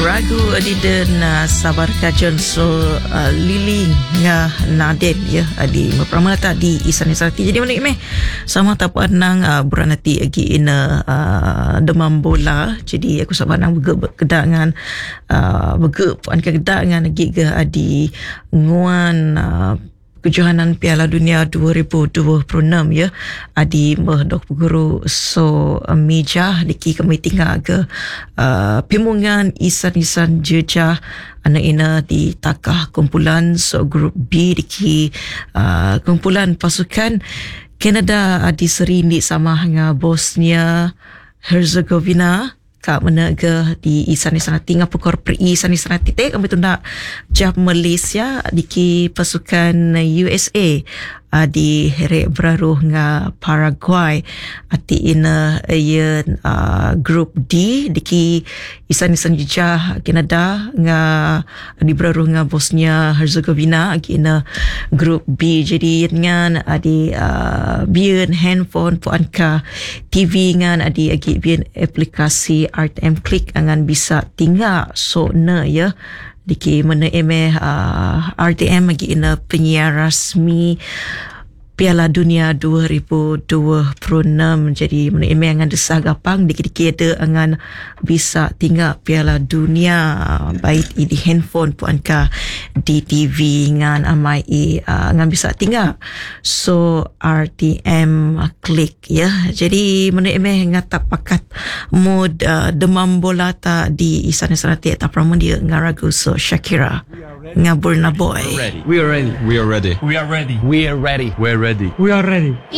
Ragu adida na sabar kajon so lili nga naden ya adi mapramata di isan sarati jadi mana meh sama tapuan nang buranati agi ina demam bola jadi aku sabar nang kedangan puan kedangan agi ke adi nguan kejohanan Piala Dunia 2026 ya adi dok guru so meja diki kami tinggal ke pimungan isan-isan jejah anak ina di takah kumpulan so grup B diki kumpulan pasukan Kanada adi serindi sama dengan Bosnia Herzegovina ka menaga di isan-isan tinggal pukor per isan-isan titik kami tu nak jab Malaysia diki pasukan USA di herek beraruh nga Paraguay ati ina grup D diki isan-isan jejah Kanada nga di beraruh nga Bosnia Herzegovina agi ina grup B jadi ngan adi bian handphone puan ka TV ngan adi agi bian aplikasi RTM Click angan bisa tinggal so na ya diki mana RTM agi ina penyiar rasmi Piala Dunia 2026 jadi mana angan desah gapang dikit-dikit ada angan bisa tinggal Piala Dunia baik di handphone puan ka di TV ngan amai ngan bisa tinggal so RTM Click ya jadi mana ngatap pakat mod demam bola ta di isan-isan ti ta pramun dia ngaragu so Shakira ngaburna boy We are ready. We are ready. We are ready. We are ready. We're ready. We are ready.